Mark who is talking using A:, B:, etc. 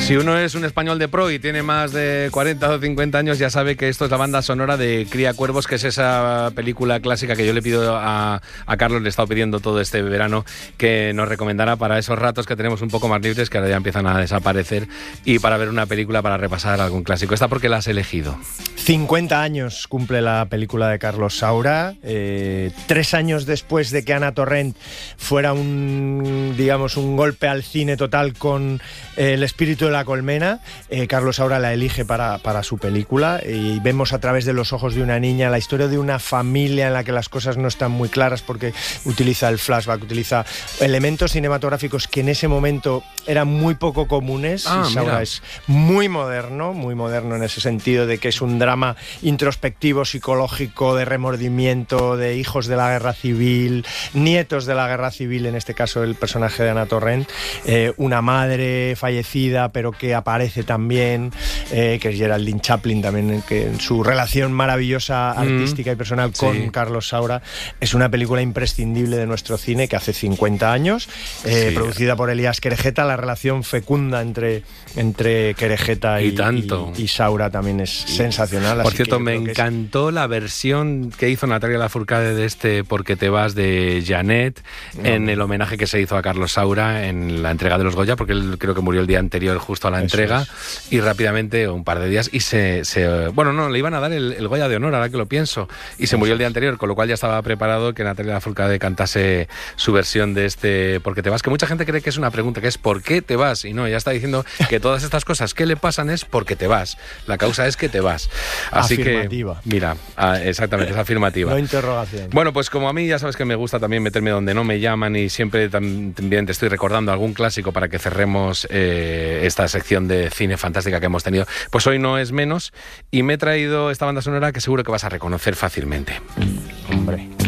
A: Si uno es un español de pro y tiene más de 40 o 50 años, ya sabe que esto es la banda sonora de Cría Cuervos, que es esa película clásica que yo le pido a Carlos, le he estado pidiendo todo este verano, que nos recomendara para esos ratos que tenemos un poco más libres, que ahora ya empiezan a desaparecer, y para ver una película, para repasar algún clásico. ¿Esta por qué la has elegido?
B: 50 años cumple la película de Carlos Saura. 3 años después de que Ana Torrent fuera un golpe al cine total con El espíritu de la colmena, Carlos Saura la elige para su película, y vemos a través de los ojos de una niña la historia de una familia en la que las cosas no están muy claras, porque utiliza el flashback, utiliza elementos cinematográficos que en ese momento eran muy poco comunes. Y Saura es muy moderno en ese sentido, de que es un drama introspectivo, psicológico, de remordimiento, de hijos de la guerra civil, nietos de la guerra civil, en este caso el personaje de Ana Torrent, una madre fallecida pero que aparece también, que es Geraldine Chaplin también, que en su relación maravillosa artística y personal con Carlos Saura. Es una película imprescindible de nuestro cine, que hace 50 años, producida por Elías Querejeta. La relación fecunda entre Querejeta y Saura también es sensacional.
A: Por cierto, me encantó la versión que hizo Natalia Lafourcade de este Porque te vas, de Janet, en el homenaje que se hizo a Carlos Saura en la entrega de los Goya, porque él creo que murió el día anterior justo a la entrega, y rápidamente, un par de días, y le iban a dar el Goya de honor, ahora que lo pienso, y se murió el día anterior, con lo cual ya estaba preparado que Natalia Lafourcade cantase su versión de este Porque te vas, que mucha gente cree que es una pregunta, que es ¿por qué te vas? Y no, ella está diciendo que todas estas cosas que le pasan es porque te vas, la causa es que te vas. Así
B: afirmativa.
A: Que, mira, exactamente, es afirmativa.
B: No interrogación.
A: Bueno, pues como a mí ya sabes que me gusta también meterme donde no me llaman, y siempre también te estoy recordando algún clásico para que cerremos esta sección de cine fantástica que hemos tenido, pues hoy no es menos, y me he traído esta banda sonora que seguro que vas a reconocer fácilmente.
B: Hombre.